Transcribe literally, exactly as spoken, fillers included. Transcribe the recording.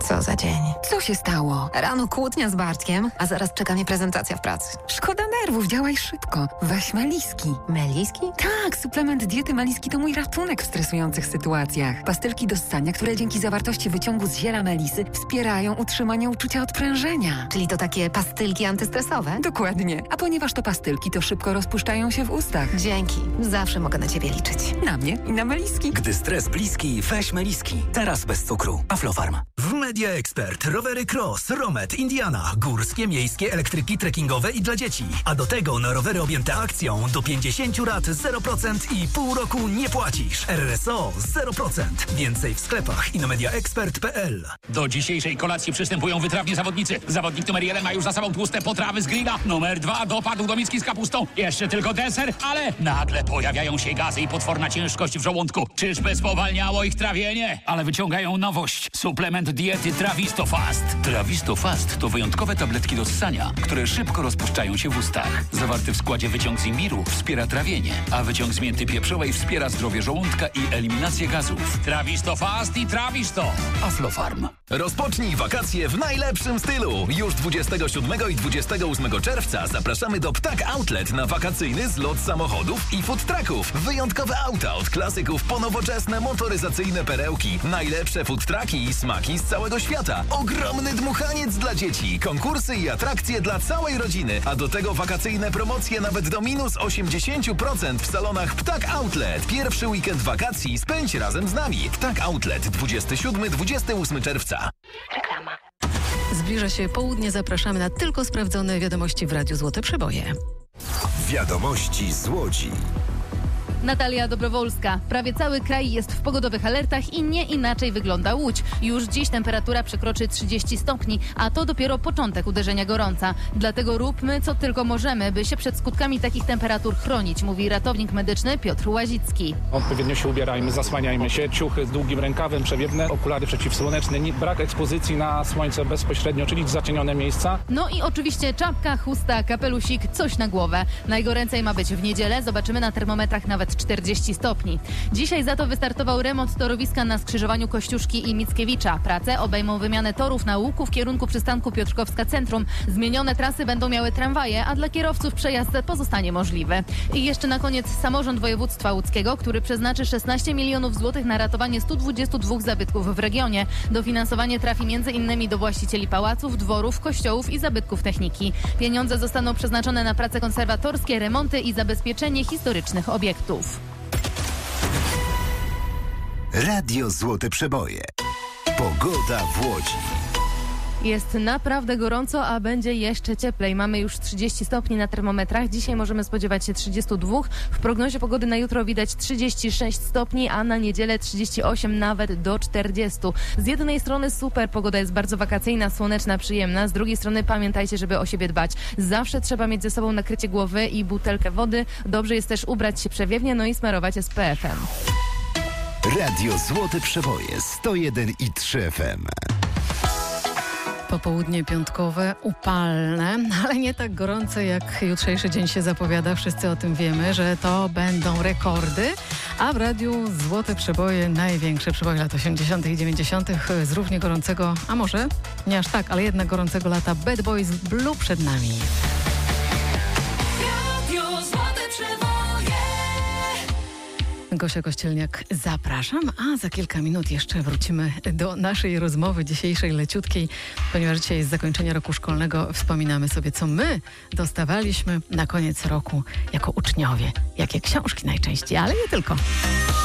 Co za dzień. Co się stało? Rano kłótnia z Bartkiem, a zaraz czeka mnie prezentacja w pracy. Szkoda nerwów, działaj szybko. Weź Meliski. Meliski? Tak, suplement diety Meliski to mój ratunek w stresujących sytuacjach. Pastylki do ssania, które dzięki zawartości wyciągu z ziela melisy wspierają utrzymanie uczucia odprężenia. Czyli to takie pastylki antystresowe? Dokładnie. A ponieważ to pastylki, to szybko rozpuszczają się w ustach. Dzięki. Zawsze mogę na ciebie liczyć. Na mnie i na Meliski. Gdy stres bliski, weź Meliski. Teraz bez cukru. Aflofarm. W Media Expert rowery Cross, Romet, Indiana, górskie, miejskie, elektryki trekkingowe i dla dzieci. A do tego na rowery objęte akcją do pięćdziesiąt lat zero procent i pół roku nie płacisz. R S O zero procent. Więcej w sklepach i na media expert kropka p l. Do dzisiejszej kolacji przystępują wytrawni zawodnicy. Zawodnik numer jeden ma już za sobą tłuste potrawy z grilla. Numer dwa dopadł do miski z kapustą. Jeszcze tylko deser, ale nagle pojawiają się gazy i potworna ciężkość w żołądku. Czyżby spowalniało ich trawienie? Ale wyciągają nowość. Suplement diety Trawisto Fast. Trawisto Fast to wyjątkowe tabletki do ssania, które szybko rozpuszczają się w ustach. Zawarty w składzie wyciąg z imbiru wspiera trawienie, a wyciąg z mięty pieprzowej wspiera zdrowie żołądka i eliminację gazów. Trawisto Fast i Trawisto. Aflofarm. Rozpocznij wakacje w najlepszym stylu. Już dwudziestego siódmego i dwudziestego ósmego czerwca zapraszamy do Ptak Outlet na wakacyjny zlot samochodów i food trucków. Wyjątkowe auta od klasyków po nowoczesne motoryzacyjne perełki. Najlepsze food trucki i smaki z całego świata. Ogromny dmuchaniec dla dzieci. Konkursy i atrakcje dla całej rodziny. A do tego wakacyjne promocje nawet do minus osiemdziesiąt procent w salonach Ptak Outlet. Pierwszy weekend wakacji spędź razem z nami. Ptak Outlet dwudziestego siódmego do dwudziestego ósmego czerwca. Reklama. Zbliża się południe, zapraszamy na tylko sprawdzone wiadomości w Radiu Złote Przeboje. Wiadomości z Łodzi. Natalia Dobrowolska. Prawie cały kraj jest w pogodowych alertach i nie inaczej wygląda Łódź. Już dziś temperatura przekroczy trzydzieści stopni, a to dopiero początek uderzenia gorąca. Dlatego róbmy co tylko możemy, by się przed skutkami takich temperatur chronić, mówi ratownik medyczny Piotr Łazicki. Odpowiednio się ubierajmy, zasłaniajmy się, ciuchy z długim rękawem, przewiewne, okulary przeciwsłoneczne, brak ekspozycji na słońce bezpośrednio, czyli zacienione miejsca. No i oczywiście czapka, chusta, kapelusik, coś na głowę. Najgoręcej ma być w niedzielę, zobaczymy na termometrach nawet czterdzieści stopni. Dzisiaj za to wystartował remont torowiska na skrzyżowaniu Kościuszki i Mickiewicza. Prace obejmą wymianę torów na łuku w kierunku przystanku Piotrkowska Centrum. Zmienione trasy będą miały tramwaje, a dla kierowców przejazd pozostanie możliwy. I jeszcze na koniec samorząd województwa łódzkiego, który przeznaczy szesnaście milionów złotych na ratowanie stu dwudziestu dwóch zabytków w regionie. Dofinansowanie trafi między innymi do właścicieli pałaców, dworów, kościołów i zabytków techniki. Pieniądze zostaną przeznaczone na prace konserwatorskie, remonty i zabezpieczenie historycznych obiektów. Radio Złote Przeboje. Pogoda w Łodzi. Jest naprawdę gorąco, a będzie jeszcze cieplej. Mamy już trzydzieści stopni na termometrach. Dzisiaj możemy spodziewać się trzydziestu dwóch. W prognozie pogody na jutro widać trzydzieści sześć stopni, a na niedzielę trzydzieści osiem, nawet do czterdziestu. Z jednej strony super, pogoda jest bardzo wakacyjna, słoneczna, przyjemna. Z drugiej strony pamiętajcie, żeby o siebie dbać. Zawsze trzeba mieć ze sobą nakrycie głowy i butelkę wody. Dobrze jest też ubrać się przewiewnie, no i smarować S P F em. Radio Złote Przeboje sto jeden i trzy F M. Popołudnie piątkowe, upalne, ale nie tak gorące jak jutrzejszy dzień się zapowiada. Wszyscy o tym wiemy, że to będą rekordy, a w Radiu Złote Przeboje, największe przeboje lat osiemdziesiątych i dziewięćdziesiątych z równie gorącego, a może nie aż tak, ale jednak gorącego lata Bad Boys Blue przed nami. Gosia Kościelniak, zapraszam, a za kilka minut jeszcze wrócimy do naszej rozmowy dzisiejszej leciutkiej, ponieważ dzisiaj jest zakończenie roku szkolnego. Wspominamy sobie, co my dostawaliśmy na koniec roku jako uczniowie. Jakie książki najczęściej, ale nie tylko.